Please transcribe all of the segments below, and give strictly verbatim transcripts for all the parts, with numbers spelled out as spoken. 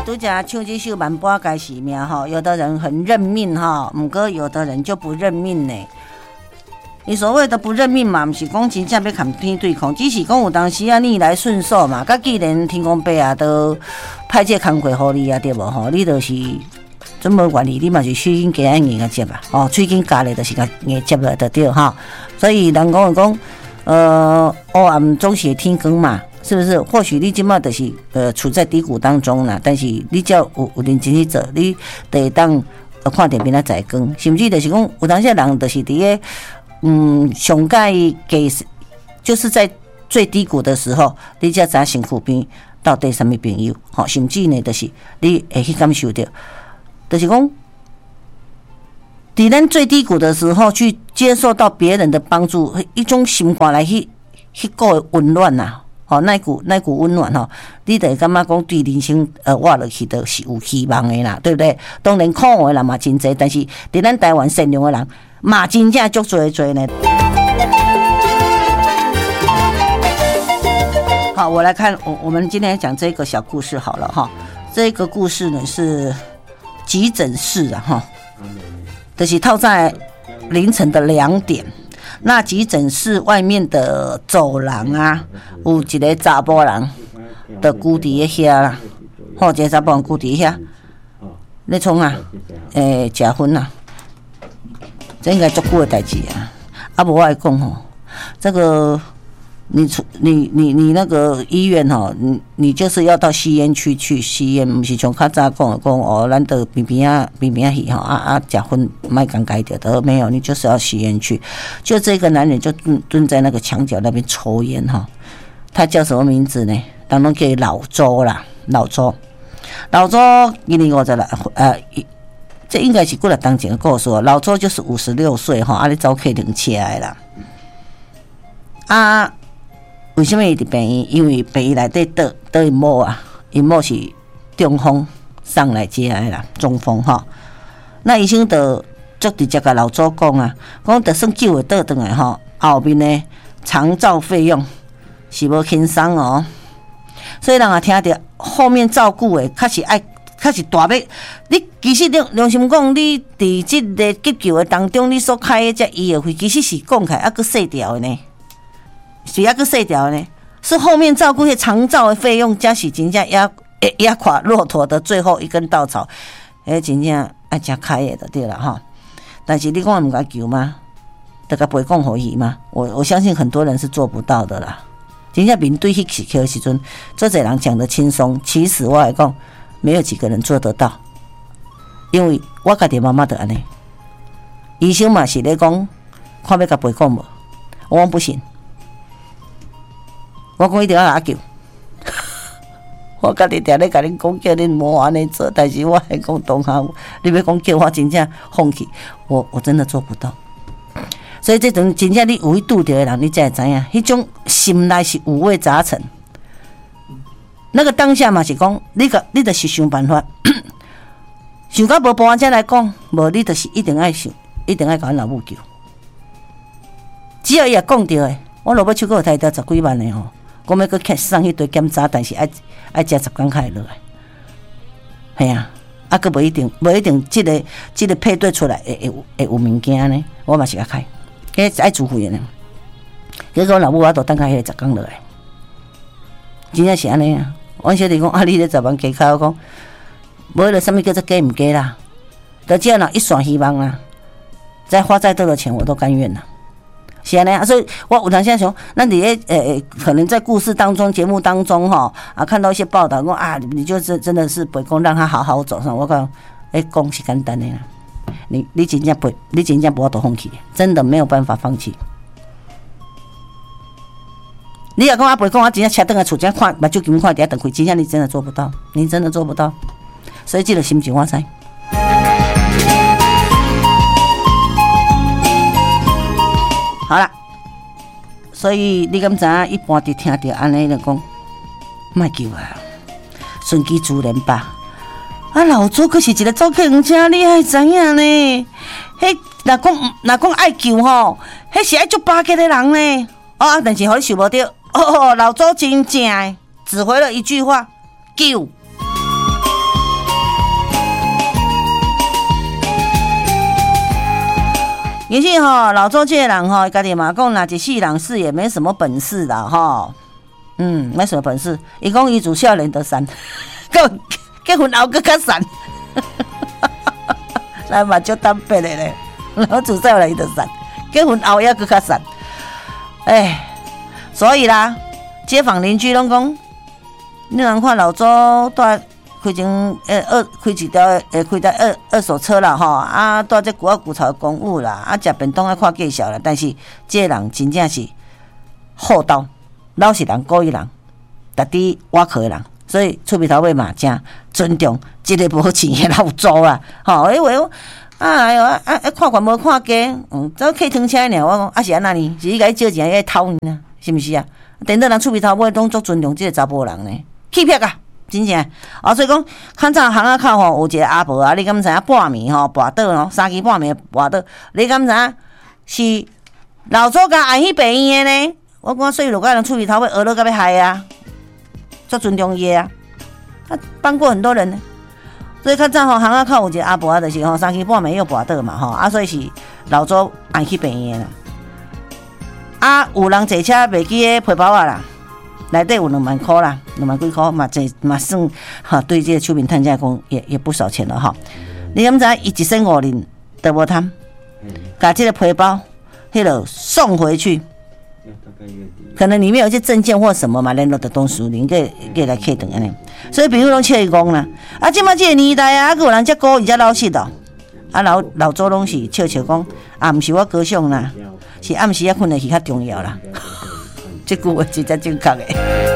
拄则唱这首《万般该是命》哈，有的人很认命哈，不过有的人就不认命呢。你所谓的不认命嘛，不是讲真正要跟天对抗，只是讲有当时啊逆来顺受嘛。甲既然天公伯啊都派这工课予你啊，对无吼？你就是准无愿意，你嘛是手紧加硬个接啊，哦，喙紧夹咧，就是甲硬接落就对哈。所以人讲讲，呃，黑暗总是天光嘛。是不是？或许你即马就是呃处在低谷当中啦，但是你只要有有认真去做，你就会当呃看到明仔载光。甚至就是讲，有当时人就是伫个嗯上盖给，就是在最低谷的时候，你才知影身躯边到底什么朋友，吼、哦，甚至呢，就是你会去感受到，就是讲，伫咱最低谷的时候去接受到别人的帮助，一种心肝来去去个温暖呐。哦，那股那股温暖吼，你就会感觉讲对人生呃活落去都是有希望的啦，对不对？当然苦的人嘛真多，但是伫咱台湾善良的人嘛真正足多多呢。好，我来看我我们今天讲这个小故事好了哈。这个故事呢是急诊室啊哈，就是套在凌晨的两点。那急诊室外面的走廊啊，有一个查甫人，就居伫遐啦，吼，一个查甫人居伫遐，咧创啊，诶，食薰啊，这应该足久的代志啊。啊，无我来讲吼，这个你你你你那个医院吼，你你就是要到吸烟区去吸烟，不是像较早讲的讲哦，咱得边边啊边边去吼啊啊，食薰卖尴尬掉的，没有，你就是要吸烟区。就这个男人就蹲蹲在那个墙角那边抽烟哈，他叫什么名字呢？当中叫老周啦，老周，老周一年五十啦，呃，这应该是过来当前的故事。老周就是五十六岁哈，啊，你走客停车的啦，啊。为什么伊伫病院？因为病院内底得得因某啊，因某是中风上来接来啦，中风吼。那医生就足直接甲老周讲啊，讲就算救会倒转来吼，后面呢长照费用是无轻松哦。所以人也听着后面照顾的，确实爱，确实大笔。你其实良良心讲，你伫即个急救的当中，你所开的这医药费，其实是讲起来还佫细条的呢。是还佫细条呢，是后面照顾些长照的费用，加是真正压压垮骆驼的最后一根稻草，诶，真正爱吃开的就对了哈。但是你讲唔甲救吗？得甲陪讲互伊吗？我我相信很多人是做不到的啦。真正面对迄时刻的时阵，做侪人讲得轻松，其实我来讲，没有几个人做得到，因为我家己妈妈就安尼，医生嘛是咧讲，看要甲陪讲无，我讲不行。我讲一定要阿救，我家己定咧甲恁讲，叫恁莫安尼做，但是我还讲同行，你要讲叫我真正放弃，我我真的做不到。所以这种真正你有去拄着的人，你才会知影，迄种心内是五味杂陈。那个当下嘛是讲，你个你就是想办法，想到无办法才来讲，无你就是一定爱想，一定爱甲阮老母救。只要伊也讲着的，我老母手阁有摕到十几万的吼。我们佫送迄堆检查，但是爱爱食十工开落来，系啊，啊佫无一定，无一定，即、这个即、这个配对出来会会有会有物件呢，我嘛是甲开，迄爱自费的呢。结果老母我都等下迄个十工落来，真正是安尼啊！阮小弟讲啊，你咧十万加开，我讲无迄个什么叫做加唔加啦，就只要若一线希望啦，再花再多的钱我都甘愿啦。是安尼啊，所以我有当时想，咱伫咧呃，可能在故事当中、节目当中哈啊，看到一些报道说啊，你就是真的是陪讲让他好好走上。我讲，哎，讲是简单的啦，你你真正陪，你真正无法度放弃，真的没有办法放弃。你若讲啊陪讲，我真正车登来厝，真看目睭金看底下等开，真正你真的做不到，你真的做不到。所以这个心情我知。好啦，所以你敢知影？一般伫听到安尼就讲，莫救啊，顺其自然吧。啊，老周可是一个走客人车，你还知影呢？迄若讲若讲爱救吼，迄是爱足巴结的人呢。哦，但是互你想无到，哦，老周真正指挥了一句话：救。 也是吼，老周这个人吼，家己嘛讲，若一世人是也没什么本事啦吼。嗯，没什么本事。伊讲伊自少年就散，结结婚后更较散，咱嘛足特别的咧。老自少年就散，结婚后也更较散。哎，所以啦，街坊邻居拢讲，你人看老周住开间呃二开一条呃开条二二手车啦吼，啊住这古啊古潮公寓啦，啊食便当啊看介绍啦，但是这个人真正是厚道。老实人、故意人，值得挖壳的人，所以厝边头尾嘛，真尊重这个无钱的老周啦。吼，因为啊，哎呦啊啊，看悬无看价，嗯，走客汤车尔，我讲啊是安那呢？是伊甲伊借钱，伊偷呢，是毋是啊？等到人厝边头尾拢足尊重这个查甫人呢，欺骗啊，真正。啊，所以讲，较早巷仔口吼有一个阿婆啊，你敢知影半暝吼跋倒咯，三更半暝跋倒，你敢知影是老周甲安去病院的呢？我讲所以，如果人厝里头尾学了个要害啊，足尊重伊啊，他帮过很多人呢。所以较早吼巷仔口有一个阿婆啊，就是吼三更半暝又跋倒嘛吼，啊所以是老周爱去病院啦。啊，有人坐车袂记个皮包啊啦，内底有两万块啦，两万几块嘛，这嘛算哈，对这个厝边摊家讲也也不少钱了哈。你敢知伊一身五年都无贪，把这个皮包迄落送回去。可能里面有一些证件或什么嘛，联络的东西，你给给来客等安尼。所以比如讲笑伊讲啦，啊，即马这个年代啊，还有人遮高而遮老实哦。啊，老老周拢是笑笑讲，啊，毋是我高尚啦，是暗时啊困得去较重要啦。这句话真正正确的。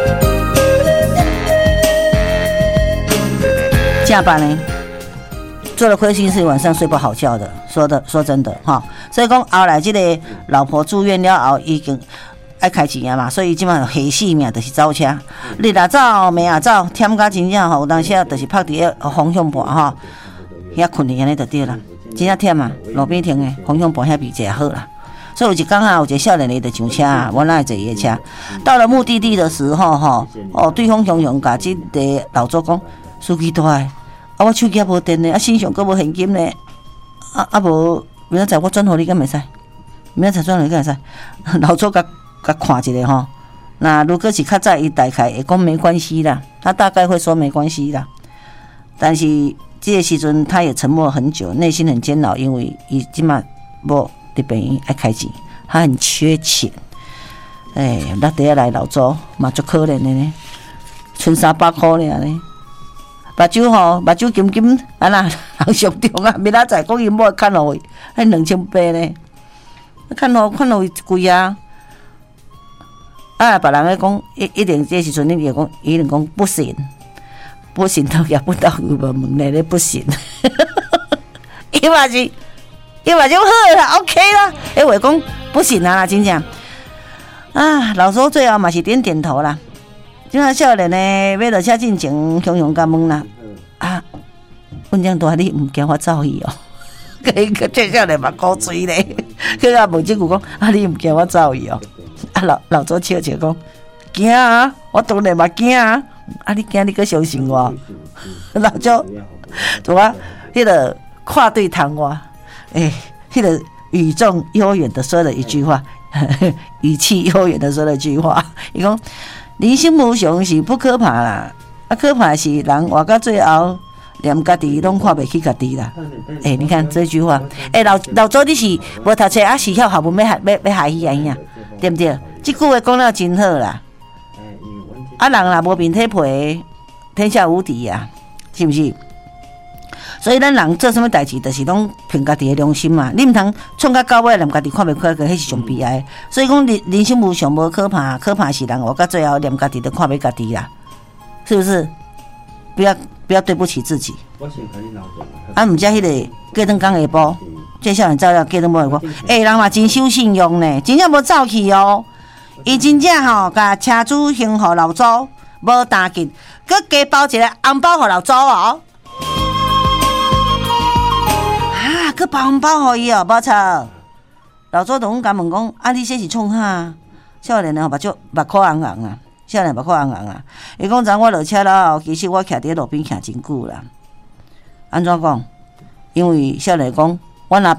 下班呢，做了亏心事，晚上睡不好觉的。说的说真的哈，所以讲后来这个老婆住院了后，已经爱开钱啊嘛，所以即马黑死命就是走车，日也走，暝也走，忝甲真正吼，有当时啊，就是拍伫个方向盘吼，遐困去安尼就对啦，真正忝啊，路边停的方向盘遐比较好啦。所以有一天啊，有一个少年的就上车啊，我哪会坐伊的车？到了目的地的时候吼，哦，对方雄雄甲即个老周讲，司机大诶，啊我手机也无电呢，啊身上阁无现金呢。啊啊无，明仔载我转互你敢袂使？明仔载转互你敢会使？老周甲甲看一下吼，那如果是较早，伊大概会讲没关系啦，他大概会说没关系啦。但是这个时阵，他也沉默很久，内心很煎熬，因为伊即马无伫病院爱开钱，他很缺钱。哎，那第一来老周嘛足可怜的呢，剩三百块尔呢。目睭吼，目睭金金，啊那人上重啊！明仔载讲伊某看落去，还两千八呢，看落看落贵啊！啊，别人咧讲，一一定这时阵，你就讲，一定讲不行，不行都也不到五百门咧，不行。伊嘛是，伊嘛就好啦 ，OK 啦。因为讲不行啊，真正啊，老周最后嘛是点点头啦。即个少年呢，要落车进前，雄雄甲问啦，啊，阮这大你毋惊我走去哦？个这少年嘛鼓嘴咧，佢啊问这句讲，啊你毋惊我走去哦？啊老老周笑笑讲，惊啊，我当然嘛惊啊，啊你惊你搁相信我？老周，对啊，迄个跨对谈话，诶、欸，迄个语重悠远的说了一句话，语气悠远的说了一句话，伊讲。人生无常是不可怕啦，啊可怕是人活到最后，连家己拢看袂起家己啦。哎、欸，你看这句话，哎、欸、老老周你是无读册啊，是晓学文要要要害伊安呀，对不对？这句话讲了真好啦。啊人啦无面体皮，天下无敌呀、啊，是不是？所以咱人做什么代志，就是拢凭家己的良心嘛。你毋通创到到尾，连家己看袂开，迄是上悲哀。所以讲人人生无常无可怕，可怕是人活到最后，连家己都看袂家己啦，是不是？不要不要对不起自己。啊，毋则迄个过顿讲下晡，这少年走了过顿无下晡，哎、欸，人嘛真守信用呢，真正无走去哦。伊真正吼，甲车主幸福老周无打紧，佮加包一个红包互老周哦。佮包红包互伊哦，无错。老周同甲问讲，啊，你这是创啥？少年哦，目睭目眶红红啊，少年目眶红红啊。伊讲昨我落车了后，其实我徛伫路边徛真久啦。安怎讲？因为少年讲，阮阿爸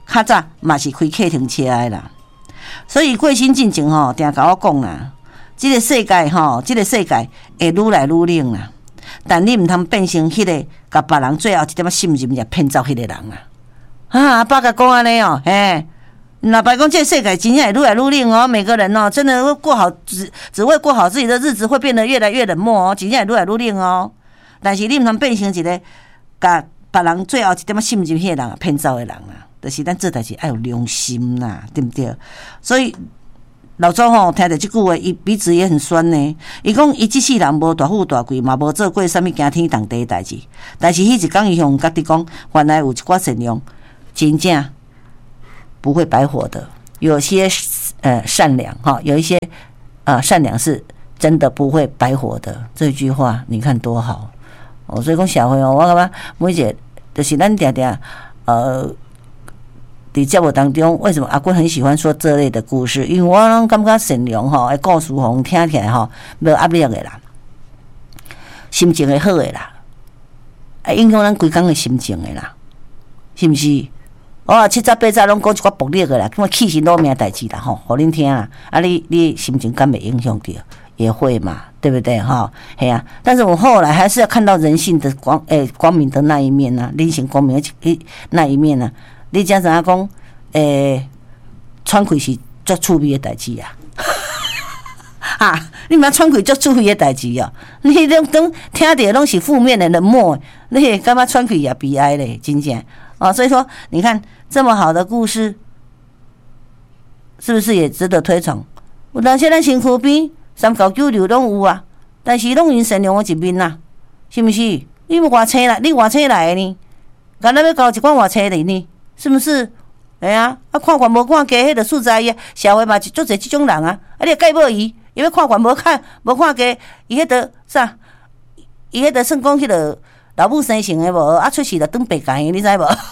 较早嘛是开客停车的啦。所以过身进前吼，定甲我讲啦，即、這个世界吼，即、這个世界会愈来愈冷啦。但你毋通变成迄个甲别人最后一点仔信任也骗走迄个人啊！啊，阿爸甲讲安尼哦，嘿，老白讲这个世界真正会愈来愈冷哦，每个人哦，真的会过好只只会过好自己的日子，会变得越来越冷漠哦，真正会愈来愈冷哦。但是你毋通变成一个甲别人最后一点仔信任迄个人骗走的人啊！就是咱做代志爱有良心啦，对不对？所以老周吼听到这句话，伊鼻子也很酸呢。伊讲伊即世人无大富大贵，嘛无做过啥物惊天动地的代志。但是迄一天伊向家己讲，原来有一寡善良，真正不会白活的。有些呃善良哈，有一些呃善良是真的不会白活的。这句话你看多好哦！所以讲社会哦，我感觉每一个就是咱定定呃。在节目当中，为什么阿君很喜欢说这类的故事？因为我拢感觉善良吼，诶，故事吼听起来吼，无压力的啦，心情会好的啦，啊，影响咱规工的心情的啦，是毋是？哦，七早八早拢讲一寡暴力的啦，咁啊气死老命的代志啦，吼，互恁听啦，啊，你你心情敢袂影响到？也会嘛，对不对哈？嘿呀、啊，但是我后来还是要看到人性的光，诶、欸，光明的那一面呐、啊，人性光明的那一面呐、啊。你才知影讲，诶、欸，喘气是足趣味的代志啊！哈，你莫喘气足趣味的代志哦！你拢当听着拢是负面的冷漠，你会感觉喘气也悲哀咧，真正哦。所以说，你看这么好的故事，是不是也值得推崇？有当时咱身躯边三教九流拢有啊，但是拢因善良的一面啦，是不是？你外车来，你外车来的呢？敢若要交一罐外车的呢？是不是？哎呀，啊，看悬无看低，迄个所在伊社会嘛是足侪即种人啊。啊，你介报伊，伊要看悬无看无看低，伊迄个啥？伊迄个算讲迄个老母生性的无，啊出事就转白界，你知无？啊，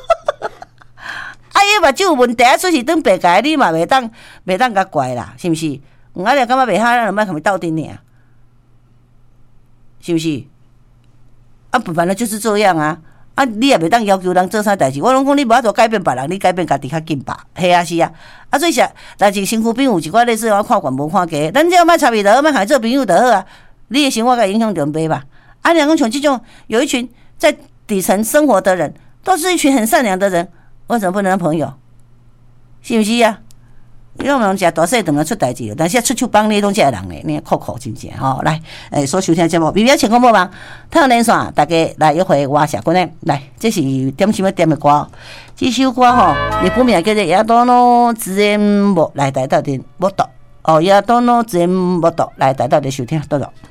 伊目睭有问题，啊出事转白界，你嘛袂当袂当甲怪啦，是毋是？啊，你感觉袂好，咱就莫甲伊斗阵尔，是毋是？啊，本来就是这样啊。啊，你也袂当要求人做啥代志，我拢讲你无法度改变别人，你改变家己较紧吧？系啊，是啊。啊，所以说，但是身躯边有一寡类似我看悬无看低，咱只要莫插伊倒，莫甲伊做朋友就好啊。你的生活甲影响就袂吧？啊，两个像这种有一群在底层生活的人，都是一群很善良的人，为什么不能当朋友？是不是啊？因为我们食大细顿了出代志，但是出手帮你拢这人呢，你酷酷真正吼来，诶，所收听节目，微微情况无忙，太阳连线，大家来一回我社群呢，来，这是点什么点的歌？这首歌吼，日本名叫做《亚多诺自然木》，来带到的木道，哦，亚多诺自然木道，来带到的收听，多多。